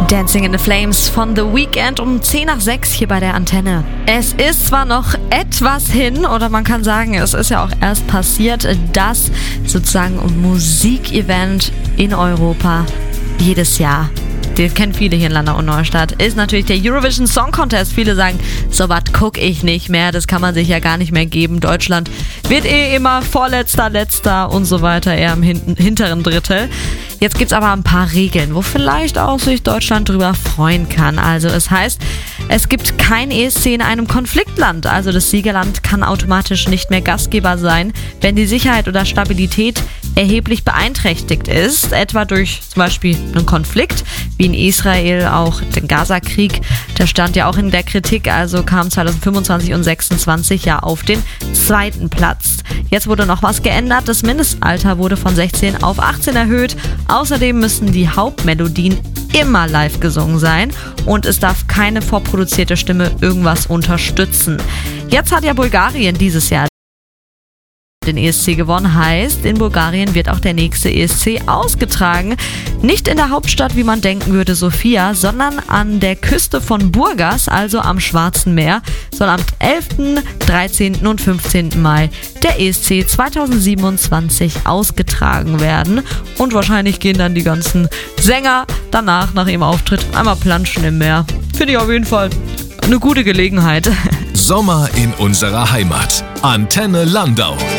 Dancing in the Flames von The Weeknd um 5:10 hier bei der Antenne. Es ist zwar noch etwas hin, oder man kann sagen, es ist ja auch erst passiert, dass sozusagen ein Musikevent in Europa jedes Jahr, den kennen viele hier in Landau und Neustadt, ist natürlich der Eurovision Song Contest. Viele sagen, so was gucke ich nicht mehr, das kann man sich ja gar nicht mehr geben. Deutschland wird immer vorletzter, letzter und so weiter, eher im hinteren Drittel. Jetzt gibt es aber ein paar Regeln, wo vielleicht auch sich Deutschland drüber freuen kann. Also es heißt, es gibt kein ESC in einem Konfliktland. Also das Siegerland kann automatisch nicht mehr Gastgeber sein, wenn die Sicherheit oder Stabilität erheblich beeinträchtigt ist, etwa durch zum Beispiel einen Konflikt, wie in Israel auch den Gaza-Krieg. Der stand ja auch in der Kritik, also kam 2025 und 2026 ja auf den 2. Platz. Jetzt wurde noch was geändert, das Mindestalter wurde von 16 auf 18 erhöht. Außerdem müssen die Hauptmelodien immer live gesungen sein und es darf keine vorproduzierte Stimme irgendwas unterstützen. Jetzt hat ja Bulgarien dieses Jahr den ESC gewonnen, heißt, in Bulgarien wird auch der nächste ESC ausgetragen. Nicht in der Hauptstadt, wie man denken würde, Sofia, sondern an der Küste von Burgas, also am Schwarzen Meer, soll am 11., 13. und 15. Mai der ESC 2027 ausgetragen werden. Und wahrscheinlich gehen dann die ganzen Sänger danach, nach ihrem Auftritt, einmal planschen im Meer. Finde ich auf jeden Fall eine gute Gelegenheit. Sommer in unserer Heimat. Antenne Landau.